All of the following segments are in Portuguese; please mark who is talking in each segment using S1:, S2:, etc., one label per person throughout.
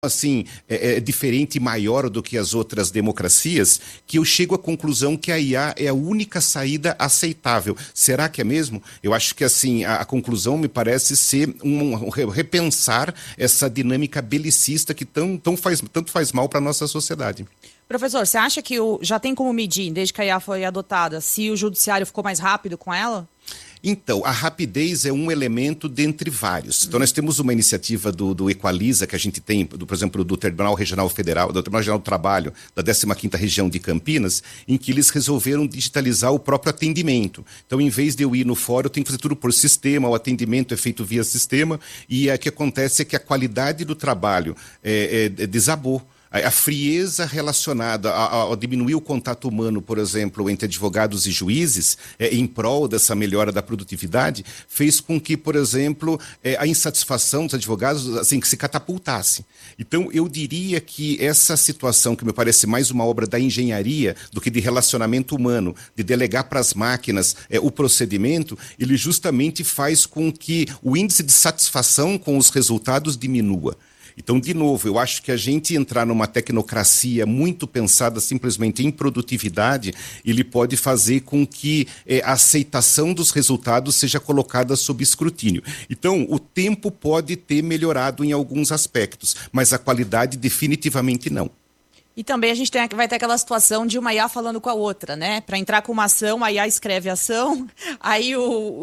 S1: assim, diferente e maior do que as outras democracias, que eu chego à conclusão que a IA é a única saída aceitável. Será que é mesmo? Eu acho que, assim, a conclusão me parece ser repensar essa dinâmica belicista que tanto faz mal para a nossa sociedade.
S2: Professor, você acha que já tem como medir, desde que a IA foi adotada, se o judiciário ficou mais rápido com ela?
S1: Então, a rapidez é um elemento dentre vários. Então, nós temos uma iniciativa do Equaliza, que a gente tem, por exemplo, do Tribunal Regional Federal, do Tribunal Regional do Trabalho, da 15ª Região de Campinas, em que eles resolveram digitalizar o próprio atendimento. Então, em vez de eu ir no fórum, eu tenho que fazer tudo por sistema, o atendimento é feito via sistema, e o que acontece é que a qualidade do trabalho desabou. A frieza relacionada a diminuir o contato humano, por exemplo, entre advogados e juízes, em prol dessa melhora da produtividade, fez com que, por exemplo, a insatisfação dos advogados assim, que se catapultasse. Então, eu diria que essa situação, que me parece mais uma obra da engenharia do que de relacionamento humano, de delegar para as máquinas o procedimento, ele justamente faz com que o índice de satisfação com os resultados diminua. Então, de novo, eu acho que a gente entrar numa tecnocracia muito pensada simplesmente em produtividade, ele pode fazer com que a aceitação dos resultados seja colocada sob escrutínio. Então, o tempo pode ter melhorado em alguns aspectos, mas a qualidade definitivamente não.
S2: E também a gente vai ter aquela situação de uma IA falando com a outra, né? Para entrar com uma ação, a IA escreve a ação, aí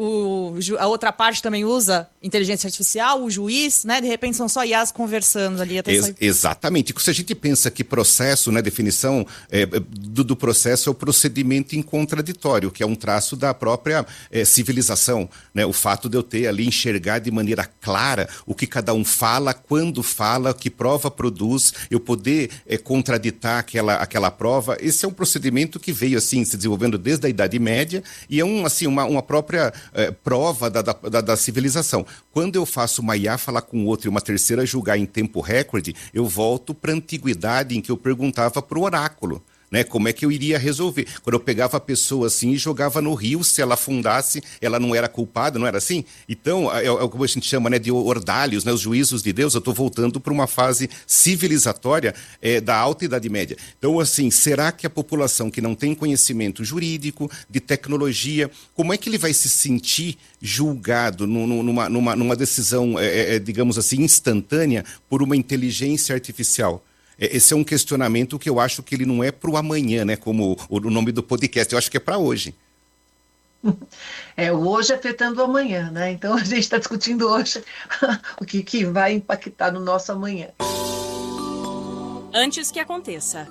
S2: a outra parte também usa inteligência artificial, o juiz, né? De repente são só IAs conversando ali.
S1: Exatamente. Se a gente pensa que processo, né, definição do processo é o procedimento incontraditório, que é um traço da própria civilização, né? O fato de eu ter ali, enxergar de maneira clara o que cada um fala, quando fala, que prova produz, eu poder contraditar aquela prova. Esse é um procedimento que veio assim se desenvolvendo desde a Idade Média e é uma própria prova da civilização. Quando eu faço uma IA falar com outra e uma terceira julgar em tempo recorde, eu volto para a antiguidade em que eu perguntava para o oráculo. Né, como é que eu iria resolver? Quando eu pegava a pessoa assim e jogava no rio, se ela afundasse, ela não era culpada, não era assim? Então, é o que a gente chama, né, de ordalhos, né, os juízos de Deus. Eu estou voltando para uma fase civilizatória da Alta Idade Média. Então, assim, será que a população que não tem conhecimento jurídico, de tecnologia, como é que ele vai se sentir julgado numa decisão, digamos assim, instantânea por uma inteligência artificial? Esse é um questionamento que eu acho que ele não é para o amanhã, né? Como o nome do podcast, eu acho que é para hoje.
S3: O hoje afetando o amanhã, né? Então a gente está discutindo hoje o que vai impactar no nosso amanhã.
S4: Antes que aconteça.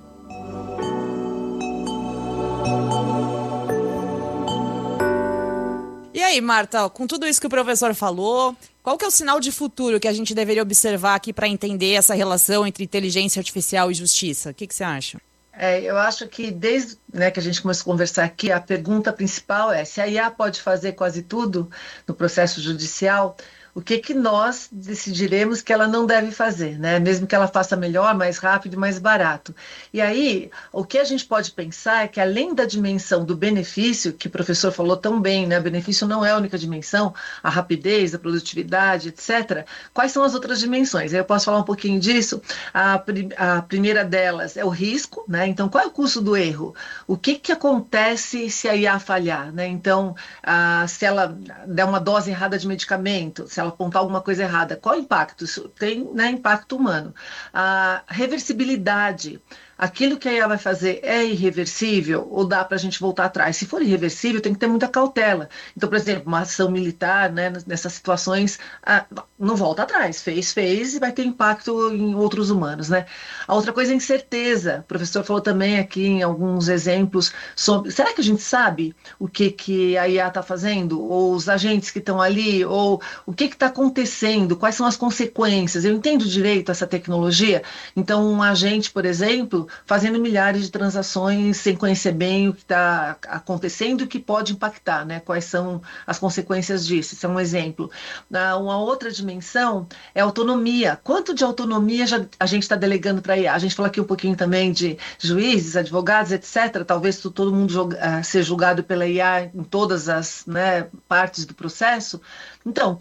S2: E aí, Marta, com tudo isso que o professor falou, qual que é o sinal de futuro que a gente deveria observar aqui para entender essa relação entre inteligência artificial e justiça? O que você acha?
S3: Eu acho que desde que a gente começou a conversar aqui, a pergunta principal é se a IA pode fazer quase tudo no processo judicial, o que nós decidiremos que ela não deve fazer, né? Mesmo que ela faça melhor, mais rápido e mais barato. E aí, o que a gente pode pensar é que além da dimensão do benefício, que o professor falou tão bem, né? O benefício não é a única dimensão, a rapidez, a produtividade, etc. Quais são as outras dimensões? Eu posso falar um pouquinho disso. A primeira delas é o risco, né? Então, qual é o custo do erro? O que acontece se a IA falhar, né? Então, se ela der uma dose errada de medicamento, se ela apontar alguma coisa errada, qual é o impacto? Isso tem, né, impacto humano. A reversibilidade, aquilo que a IA vai fazer é irreversível ou dá para a gente voltar atrás? Se for irreversível, tem que ter muita cautela. Então, por exemplo, uma ação militar, né, nessas situações, não volta atrás. Fez e vai ter impacto em outros humanos, né? A outra coisa é incerteza. O professor falou também aqui em alguns exemplos sobre, será que a gente sabe o que a IA está fazendo? Ou os agentes que estão ali? Ou o que está acontecendo? Quais são as consequências? Eu entendo direito essa tecnologia? Então, um agente, por exemplo, fazendo milhares de transações sem conhecer bem o que está acontecendo e o que pode impactar, né? Quais são as consequências disso? Isso é um exemplo. Uma outra dimensão é a autonomia. Quanto de autonomia a gente está delegando para a IA? A gente falou aqui um pouquinho também de juízes, advogados, etc. Talvez todo mundo seja julgado pela IA em todas as, né, partes do processo. Então, qual é a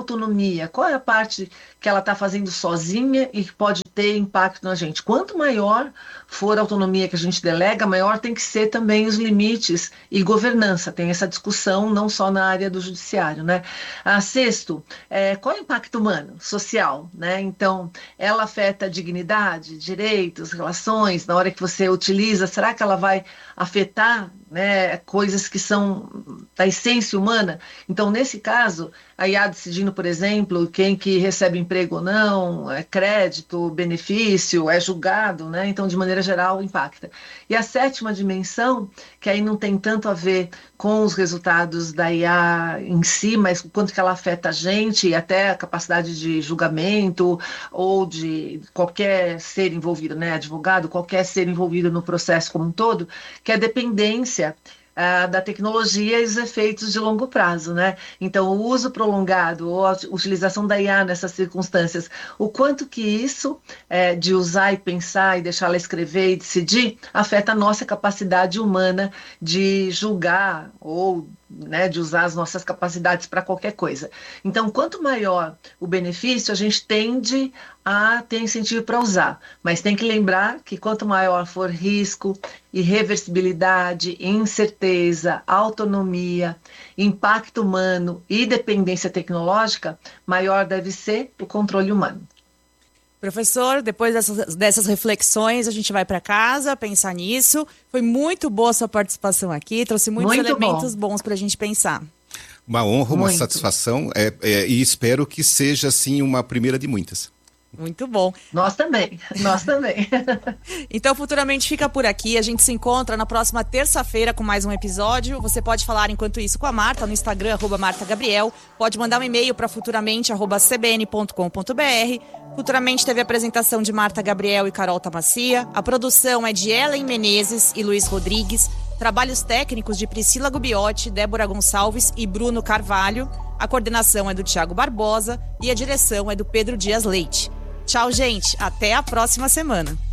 S3: autonomia? Qual é a parte que ela está fazendo sozinha e que pode ter impacto na gente? Quanto maior for a autonomia que a gente delega, maior tem que ser também os limites e governança. Tem essa discussão não só na área do judiciário, né? Sexto, qual é o impacto humano, social, né? Então, ela afeta a dignidade, direitos, relações, na hora que você utiliza, será que ela vai afetar, né, coisas que são da essência humana? Então, nesse caso, a IA decidindo, por exemplo, quem que recebe emprego ou não, crédito, benefício, é julgado, né? Então, de maneira geral, impacta. E a sétima dimensão, que aí não tem tanto a ver com os resultados da IA em si, mas o quanto que ela afeta a gente e até a capacidade de julgamento ou de qualquer ser envolvido, né? Advogado, qualquer ser envolvido no processo como um todo, que é a dependência da tecnologia e os efeitos de longo prazo, né? Então, o uso prolongado ou a utilização da IA nessas circunstâncias, o quanto que isso, de usar e pensar e deixar ela escrever e decidir, afeta a nossa capacidade humana de julgar ou, né, de usar as nossas capacidades para qualquer coisa. Então, quanto maior o benefício, a gente tende a ter incentivo para usar, mas tem que lembrar que quanto maior for risco, irreversibilidade, incerteza, autonomia, impacto humano e dependência tecnológica, maior deve ser o controle humano.
S2: Professor, depois dessas reflexões, a gente vai para casa pensar nisso. Foi muito boa a sua participação aqui, trouxe muitos elementos bons para a gente pensar.
S1: Uma honra, uma satisfação, e espero que seja, assim, uma primeira de muitas.
S2: Muito bom.
S3: Nós também, nós também.
S2: Então, futuramente fica por aqui. A gente se encontra na próxima terça-feira com mais um episódio. Você pode falar enquanto isso com a Marta no Instagram, @MartaGabriel. Pode mandar um e-mail para futuramente@cbn.com.br. Futuramente teve a apresentação de Marta Gabriel e Carol Tamassia. A produção é de Ellen Menezes e Luiz Rodrigues. Trabalhos técnicos de Priscila Gubiotti, Débora Gonçalves e Bruno Carvalho. A coordenação é do Thiago Barbosa e a direção é do Pedro Dias Leite. Tchau, gente. Até a próxima semana.